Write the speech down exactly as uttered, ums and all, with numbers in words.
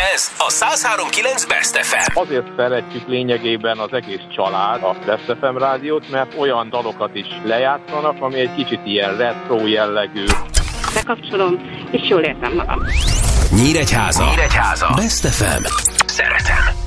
Ez a száz három kilenc Best ef em. Azért szeretjük lényegében az egész család a Best ef em rádiót, mert olyan dalokat is lejátszanak, ami egy kicsit ilyen retro jellegű. Bekapcsolom, és jól érzem magam. Nyíregyháza. Nyíregyháza. Best ef em. Szeretem.